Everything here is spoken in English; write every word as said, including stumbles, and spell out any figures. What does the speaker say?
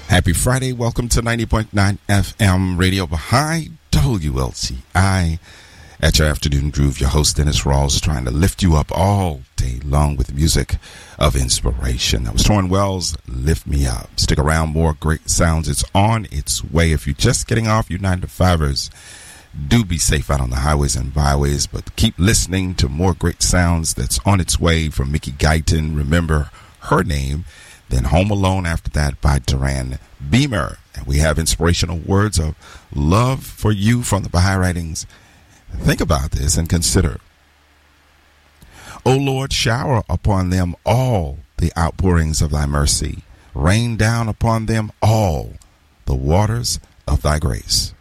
Happy Friday. Welcome to ninety point nine F M Radio Baha'i W L C I. At your afternoon groove, your host Dennis Rawls trying to lift you up all day long with music of inspiration. That was Torrin Wells, Lift Me Up. Stick around, more great sounds. It's on its way. If you're just getting off, you nine to fivers, do be safe out on the highways and byways, but keep listening to more great sounds that's on its way from Mickey Guyton. Remember her name. Then Home Alone after that by Duran Beamer. And we have inspirational words of love for you from the Baha'i Writings. Think about this and consider. O Lord, shower upon them all the outpourings of thy mercy. Rain down upon them all the waters of thy grace.